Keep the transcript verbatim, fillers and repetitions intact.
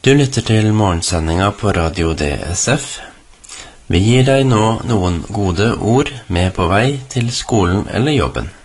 Du lytter til morgensendinga på Radio D S F. Vi gir deg nå noen gode ord med på vei til skolen eller jobben.